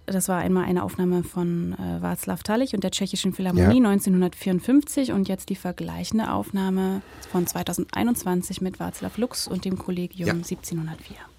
das war einmal eine Aufnahme von Václav Talich und der Tschechischen Philharmonie 1954 und jetzt die vergleichende Aufnahme von 2021 mit Václav Lux und dem Kollegium 1704.